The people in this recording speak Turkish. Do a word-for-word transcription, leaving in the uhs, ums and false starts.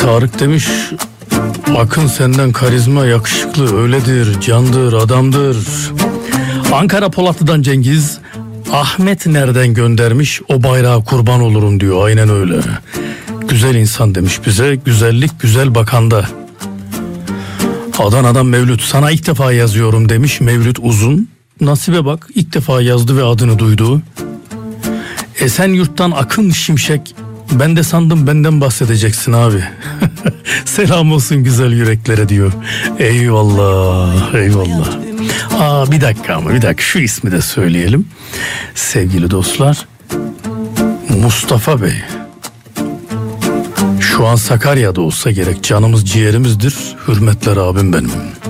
Tarık demiş, Akın senden karizma, yakışıklı, öyledir, candır, adamdır. Ankara Polatlı'dan Cengiz, Ahmet nereden göndermiş, o bayrağa kurban olurum diyor. Aynen öyle. Güzel insan demiş bize, güzellik güzel bakanda. Adana'dan Mevlüt, sana ilk defa yazıyorum demiş Mevlüt Uzun. Nasibe bak, ilk defa yazdı ve adını duydu. Esenyurt'tan Akın Şimşek, ben de sandım benden bahsedeceksin abi. Selam olsun güzel yüreklere diyor. Eyvallah, eyvallah. Aa bir dakika ama bir dakika, şu ismi de söyleyelim. Sevgili dostlar, Mustafa Bey. Şu an Sakarya'da olsa gerek, canımız ciğerimizdir. Hürmetler abim benim.